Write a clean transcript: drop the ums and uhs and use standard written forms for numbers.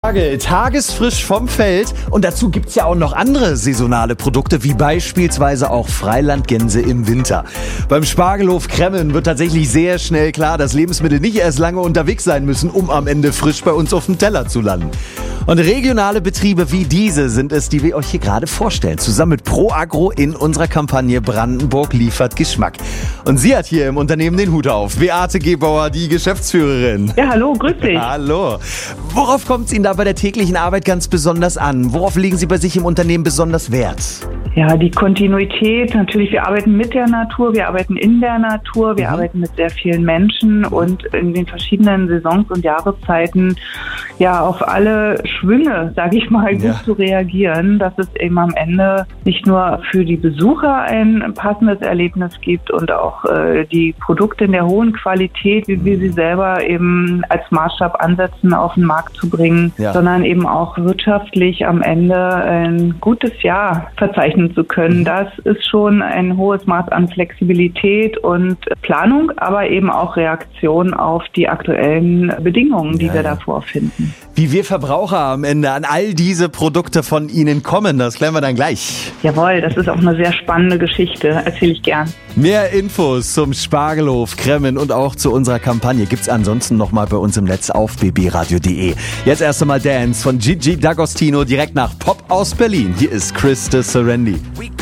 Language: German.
Tagesfrisch vom Feld. Und dazu gibt's ja auch noch andere saisonale Produkte, wie beispielsweise auch Freilandgänse im Winter. Beim Spargelhof Kremmen wird tatsächlich sehr schnell klar, dass Lebensmittel nicht erst lange unterwegs sein müssen, um am Ende frisch bei uns auf dem Teller zu landen. Und regionale Betriebe wie diese sind es, die wir euch hier gerade vorstellen, zusammen mit ProAgro in unserer Kampagne Brandenburg liefert Geschmack. Und sie hat hier im Unternehmen den Hut auf. Beate Gebauer, die Geschäftsführerin. Ja, hallo, grüß dich. Hallo. Worauf kommt es Ihnen da bei der täglichen Arbeit ganz besonders an? Worauf legen Sie bei sich im Unternehmen besonders Wert? Ja, die Kontinuität. Natürlich, wir arbeiten mit der Natur, wir arbeiten in der Natur, wir arbeiten mit sehr vielen Menschen und in den verschiedenen Saisons und Jahreszeiten ja auf alle Schwünge, sage ich mal, gut zu reagieren, dass es eben am Ende nicht nur für die Besucher ein passendes Erlebnis gibt und auch die Produkte in der hohen Qualität, wie wir sie selber eben als Maßstab ansetzen, auf den Markt zu bringen, sondern eben auch wirtschaftlich am Ende ein gutes Jahr verzeichnen zu können. Das ist schon ein hohes Maß an Flexibilität und Planung, aber eben auch Reaktion auf die aktuellen Bedingungen, die wir da vorfinden. Wie wir Verbraucher am Ende an all diese Produkte von Ihnen kommen, das klären wir dann gleich. Jawohl, das ist auch eine sehr spannende Geschichte, erzähle ich gern. Mehr Infos zum Spargelhof Kremmen und auch zu unserer Kampagne gibt's ansonsten nochmal bei uns im Netz auf bbradio.de. Jetzt erst einmal Dance von Gigi D'Agostino direkt nach Pop aus Berlin. Hier ist Chris de Serendi.